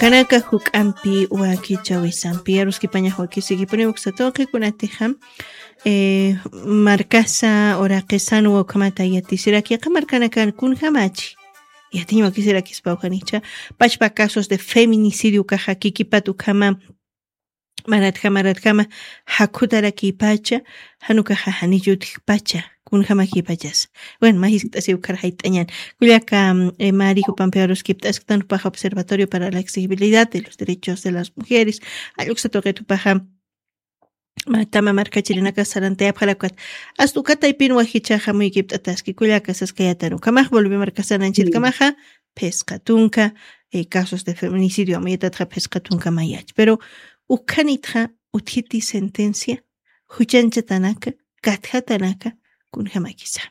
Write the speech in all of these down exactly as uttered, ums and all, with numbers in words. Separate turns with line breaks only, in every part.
Kanaka huk ampi waki chawisampi yaruskipaña waki sigipuni uksatoqi kunatija eh, markasa oraqesan wawkamata yatisirakiqa markanakan kunhamachi yatiño wakisirakispa uqanicha pachpa casos de feminicidio kaja kikipatu kama maratkama maratkama hakutaraki pacha hanuka haniyutik pacha kunhama kipachas bueno majis se ukarhaitañan kuliaka eh, Marijo Pampearos kiptas tan paja observatorio para la accesibilidad de los derechos de las mujeres aluxa toquetu paja matama marca chilena casarante apjalakat astukata ipin wahicha jamu kiptataski kuliaka saskayatanu kamaj volvi marca sananchil kamaja pescatunca eh, casos de feminicidio amayatatra pescatunca mayach pero ukanitra uthiti sentencia huchancha tanaka katja tanaka kunhamakisa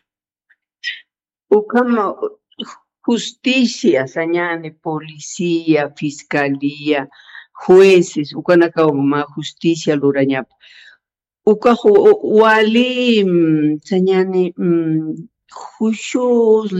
ukama justicia sañane policía fiscalía jueces ukanaka uma justicia lurañap uka wali sañane jusho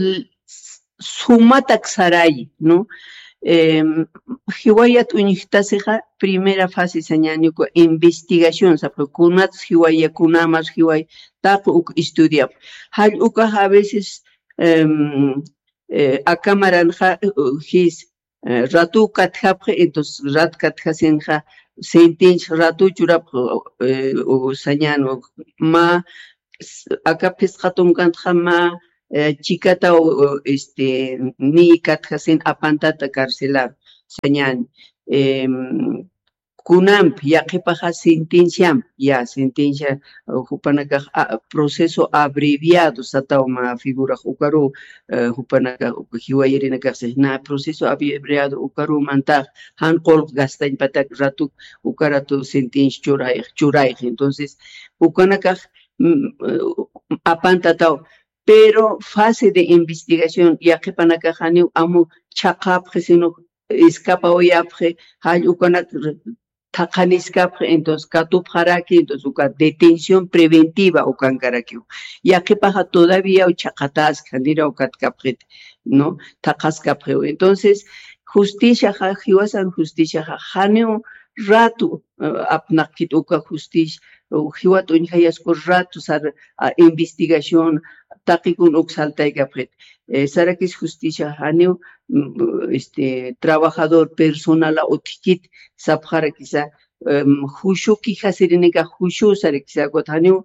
sumatak saray no Eh, hiwayat unijtaseja primera fase sañanico investigación sapro kunat hiwaya kunamas hiway taco uk estudia hal uka a veces um, eh, a camaranja his uh, ratu katjapre entonces rat katjasenja sentencia ratu churap o sañano ma acá pescatum kantjama Eh, chicata o este ni katjasen apantata carcelar señan eh, kunamp ya que paja sentencia ya sentencia hupanaka uh, proceso abreviado satauma figura hukaru hupanaka uh, hiwayerina na proceso abreviado hukaru manta hankol gastain patak ratu hukaratu sentencia churay churay entonces hukanaka uh, apantata pero fase de investigación ya que para que jani amo chaqap sino escapa hoy apre hay ukana takan escapa entonces katu para que entonces uka detención preventiva ukan karaki ya que para todavía o chaqatas kandira ukat kapret no takas kapre entonces justicia ja jiwasan justicia ja jani rato apnakit uka justicia jiwat unhayas ko rato sar investigación Takikun Uxaltai Gapret. Sarakis Justicia Haneu, este trabajador personal otikit, Sapharakisa, Hushuki Hasirineka Hushu Sarakisa Gothaneu,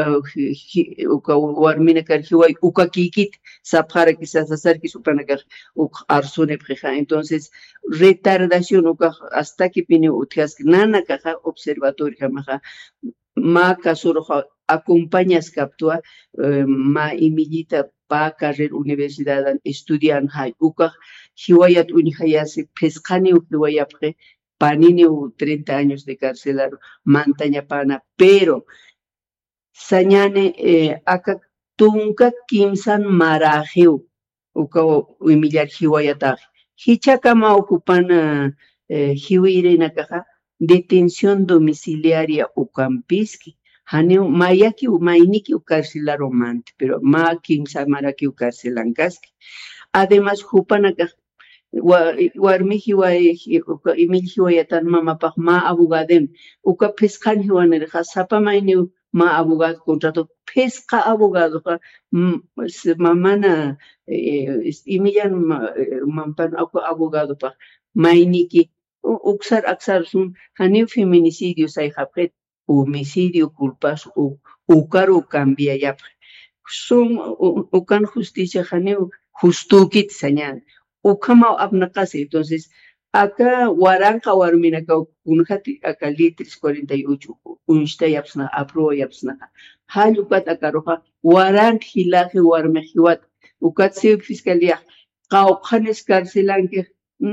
Uka Warminakar Hiwai, Uka Kikit, Sapharakisa Sasarkis Upanakar, Uk Arsune Preja. Entonces, retardación Uka hasta que pine Utias Nana Caja Observatorio Kamaja, Ma Kasoroja. Acompañas captua uh, ma imilita pa carrera universidad estudian hay uka hiwayat unihayase pescani ukiwayapre panini treinta años de carcelar mantaña pana pero sañane eh, aka tunka kimsan marajeu uka umillar hiwayata hichakama ocupan eh, hiwirena caja detención domiciliaria ukampiski Haneu mayaki umainiki ucarcelar romante, pero ma kimsa maraki ucarcelancaski. Además, jupanaka warmiji wa imilji wa yatan mama pa ma abogadem uka pescan hiwaner sapa maini ma abogado contrato pesca abogado mamana imillan mampan abogado pa mainiki uksar aksar sun haneu feminicidio sai japret homicidio culpas o ukaru cambia ya son ukan justicia janeu justukit señal ukama abnakas entonces acá waranka warminaka unjati acá litris cuarenta y ocho unsta yapsna apro yapsna halukat akaroja waran hilaje warmejiwat ukat se fiscalía qawqanes carcelanque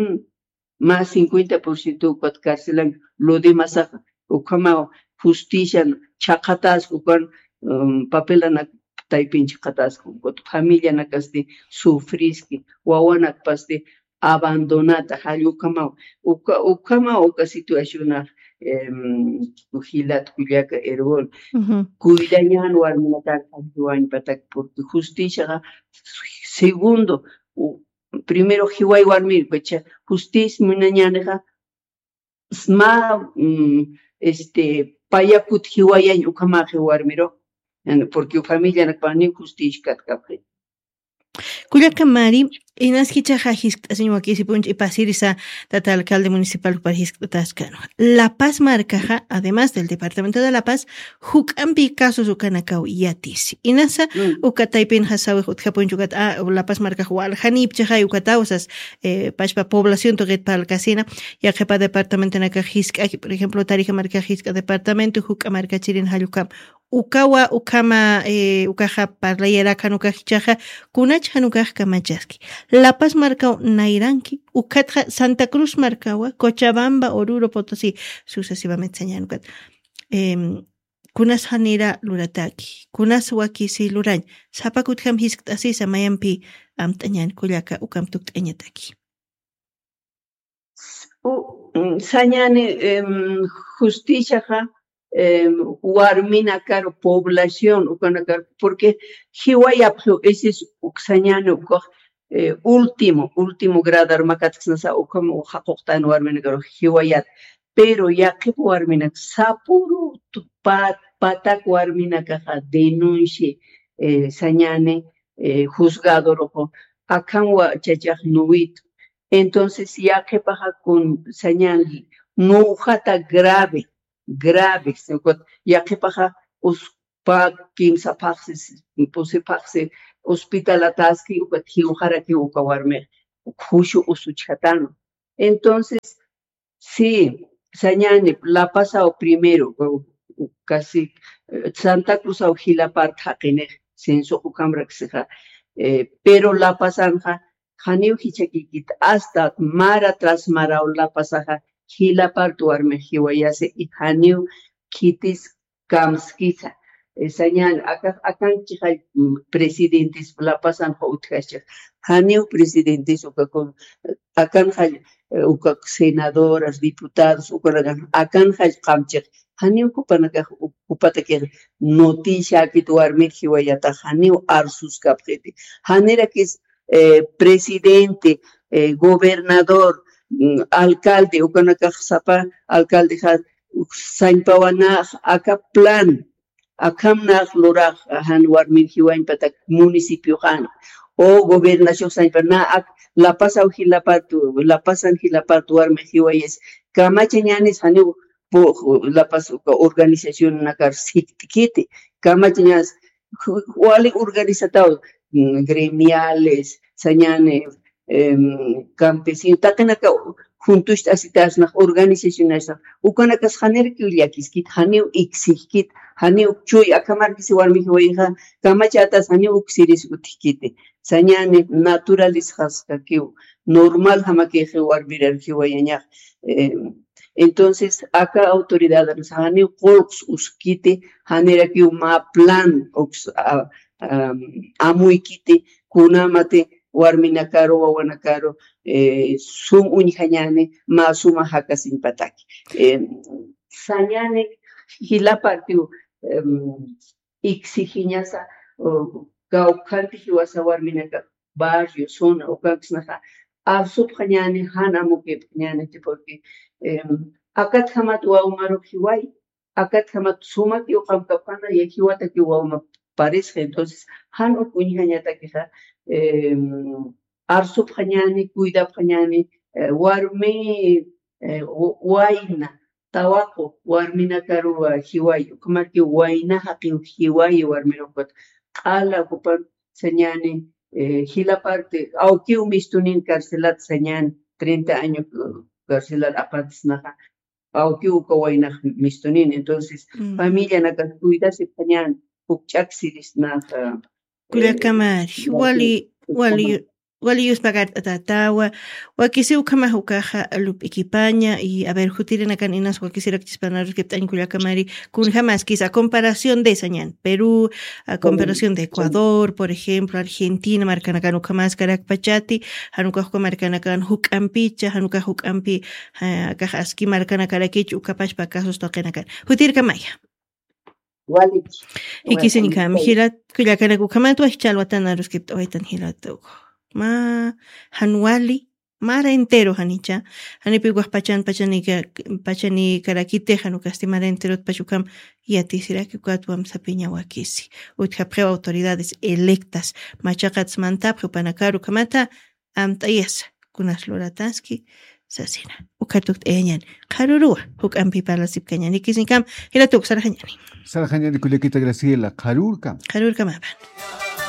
más cincuenta por ciento ukat carcelan lo demás ukama justicia chaqatas ukan um, papelana taipin chaqatas ukot familia nakasti sufriski wawana paste abandonada halukama uka ukama uka situación em ujilat kuliaka erol cuidañan warminata juan patak porque justicia segundo primero hiway warmi pecha justicia munañaneja sma este payakut hiwaya ukamaje warmiro porque familia na pani justicia katkapre
Kuyaka Mari, inas kichaja hisktasin wakisi punch y pasirisa tata alcalde municipal para hisktascano. La Paz marcaja, además del departamento de La Paz, hukampi casos ukanakau yatis. Inasa mm. ukataipin hasawe hutjapun yukat a La Paz marcaja wal hanip chaja ukatausas eh, pashpa población toget para casina ya que para departamento naka hisk, por ejemplo, tarija marca hiska departamento huk marca chirin halukam. Ukawa ukama eh, ukaja parlayera kanuka hichaja kunach hanuka kamachaski. La Paz marcao Nairanki, ukatja Santa Cruz marcawa, Cochabamba, Oruro, Potosí, sucesivamente señalukat. Eh, kunas hanira lurataki, kunas wakisi lurañ, sapakut ham hiskt así samayampi am tañan kuyaka ukam tukt eñataki.
Sañani justicia Eh, warmina caro población ukanakar porque hiwayaplo ese es uxañano eh, último último grado armakatsnasa ukam hakoqtan warmina caro hiwayat pero ya que warmina sapuru pat patak warmina caja denuncie eh, sañane eh, juzgado rojo akanwa chachaj nuit entonces ya que paja con sañan no jata grave grave, ya que paja os pa kimsa paxes, impose paxe hospital ataski upati ujara que ukawarme, kushu usuchatano. Entonces, sí, sañane la pasado primero, casi Santa Cruz au Gilapar takene, senso ukamraxeja, pero la pasanja, janiu hichakikit hasta mara tras mara o la pasaja. Hila partuarme hiwayase y haniu kitis kamskisa. Señal, acá acá hay presidentes la pasan houtkacha. Haniu presidentes o con acá hay senadoras, diputados o con acá hay kamchek. Haniu kupanaka kupata que noticia que tuarme hiwayata haniu arsus kapjete. Hanera que es eh, presidente, eh, gobernador, alcalde ukanaka sapa alcalde ha sainpawana aka plan akamna lora han warmin hiwain patak municipio han o gobernación sainpana la pasa o hilapatu la pasan hilapatu warme hiwayes kamachañanes hanu la paso organización nakar sitkite kamachañas wale organizatado gremiales sañane Um, campesino takanaka juntos asitas na organizaciones ukanakas haner kyuliakiskit haneu exigit haneu chuy akamar kisi warmi hoija kamachatas haneu uksiris utikite sañane naturales haska kiu normal hamake warbirar kiwayaña entonces acá autoridades haneu corps uskite hanera kiu ma plan ox amuikite kunamate warmina caro wawana caro eh, sum unijañane ma suma haka simpataki eh, sañane hilapartiu um, exigiñasa gaukanti hiwasa warmina barrio zona o kaksnaja absub jañane hana muke ñane porque eh, akat hamat waumaro hiwai akat hamat suma ki okamkapana y hiwata ki wauma parece entonces hano unijañata queja Eh, arso pañani, cuida pañani, eh, warmi, eh, waina, tawaco, warmina carua, hiwayo, como que waina haqin hiwayo, warmino kot, ala ocupan señane, eh, hila parte, aunque un mistunin carcelat señan, treinta años carcelat aparte snaja, aunque uko waina mistunin, entonces, mm. familia na cuida se pañan, pukchaxiris naja.
Kuyakamar, wali wali wali yus pagar tatawa, wakisi ukama hukaja lup equipaña y a ver jutiren acá inas wakisi rakchispanar que tan kuyakamari kun jamás quizá comparación de sañan Perú, a comparación de Ecuador, por ejemplo, Argentina, marcan acá ukamas karak pachati, hanuka marcan acá hukampicha, hanuka hukampi acá aski marcan acá rakich ukapash pa casos toquen acá. Jutir kamaya. Iki sinikam hilat kuyakana kukamantu achal watana ruskip oitan hilat ma hanwali mara entero hanicha hanipi guas pachan pachani pachani karakite hanu kasti mara entero pachukam yatisiraki kuatuam sapiña wakisi utja preo autoridades electas machaqats mantap panakaru kamata amtayas kunas loratanski sasina ukatuk eñan karurua huk ampi palasip kañani kisinkam hilatuk sarahañani
sarahañani kulekita Graciela karurka
karurka mapan